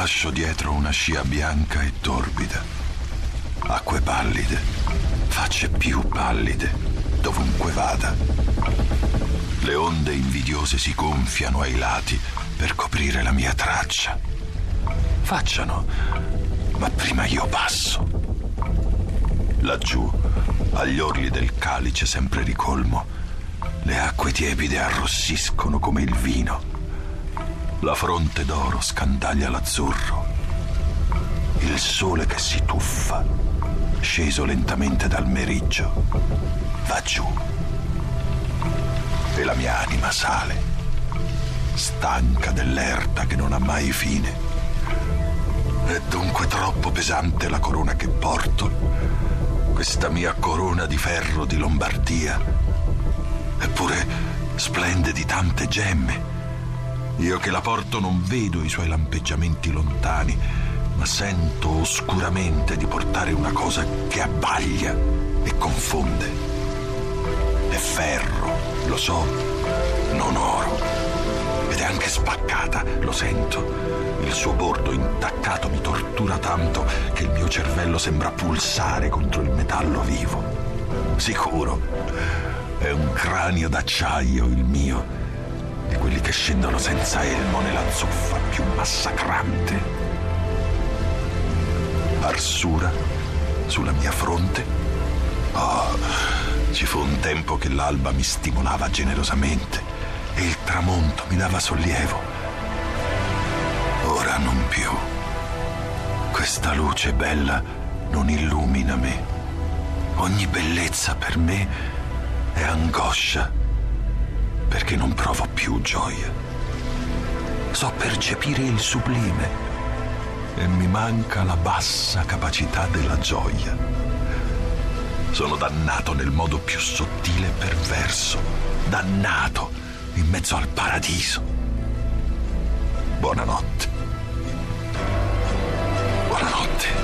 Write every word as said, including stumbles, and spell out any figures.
lascio dietro una scia bianca e torbida, acque pallide, facce più pallide, dovunque vada. Le onde invidiose si gonfiano ai lati per coprire la mia traccia. Facciano, ma prima io passo. Laggiù, agli orli del calice sempre ricolmo, le acque tiepide arrossiscono come il vino. La fronte d'oro scandaglia l'azzurro. Il sole che si tuffa, sceso lentamente dal meriggio, va giù. E la mia anima sale, stanca dell'erta che non ha mai fine. È dunque troppo pesante la corona che porto, questa mia corona di ferro di Lombardia. Eppure splende di tante gemme. Io che la porto non vedo i suoi lampeggiamenti lontani, ma sento oscuramente di portare una cosa che abbaglia e confonde. È ferro, lo so, non oro. Ed è anche spaccata, lo sento. Il suo bordo intaccato mi tortura tanto che il mio cervello sembra pulsare contro il metallo vivo. Sicuro, è un cranio d'acciaio il mio, di quelli che scendono senza elmo nella zuffa più massacrante. Arsura sulla mia fronte. Oh, ci fu un tempo che l'alba mi stimolava generosamente e il tramonto mi dava sollievo. Ora non più. Questa luce bella non illumina me. Ogni bellezza per me è angoscia, perché non provo più gioia. So percepire il sublime e mi manca la bassa capacità della gioia. Sono dannato nel modo più sottile e perverso, dannato in mezzo al paradiso. Buonanotte.